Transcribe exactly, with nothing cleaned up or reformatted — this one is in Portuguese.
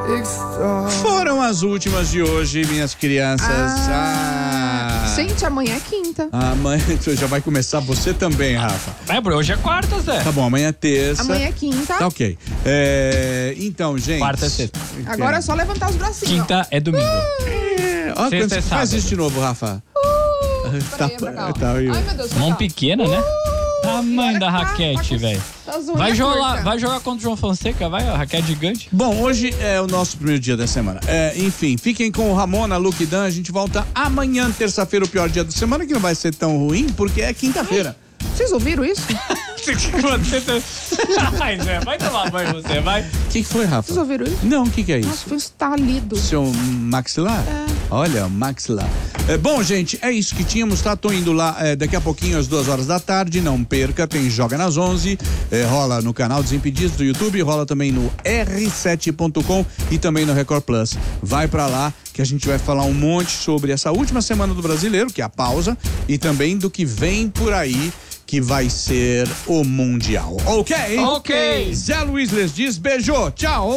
Foram as últimas de hoje, minhas crianças. Ah, ah. Gente, amanhã é quinta. Amanhã já vai começar você também, Rafa. É, hoje é quarta, Zé. Tá bom, amanhã é terça. Amanhã é quinta. Tá ok. É, então, gente. Quarta é sexta. Agora é só levantar os bracinhos. Quinta é domingo. É, ó, Sexta quando é você faz sábado. isso de novo, Rafa. Uh, Tá, peraí, pra cá, ó. tá, eu- Ai, meu Deus, pra Mão cá. pequena, né? A mãe Olha da que tá- raquete, tá com- velho. tá as unhas Vai jogar, curtas. vai jogar contra o João Fonseca, vai, a raquete gigante. Bom, hoje é o nosso primeiro dia da semana. É, enfim, fiquem com o Ramona, Luke Dan. A gente volta amanhã, terça-feira, o pior dia da semana, que não vai ser tão ruim, porque é quinta-feira. Vocês ouviram isso? Ai, Zé, vai tomar banho você, vai. O que, que foi, Rafa? Vocês ouviram isso? Não, o que, que é Nossa, isso? foi um estalido. Seu maxilar? É. Olha, maxilar. É, bom, gente, é isso que tínhamos, tá? Tô indo lá é, daqui a pouquinho, às duas horas da tarde. Não perca, tem Joga nas onze. É, rola no canal Desimpedidos do YouTube, rola também no R sete ponto com e também no Record Plus. Vai pra lá que a gente vai falar um monte sobre essa última semana do Brasileiro, que é a pausa, e também do que vem por aí, que vai ser o Mundial. Ok? Ok. Zé Luiz Les diz beijo, tchau.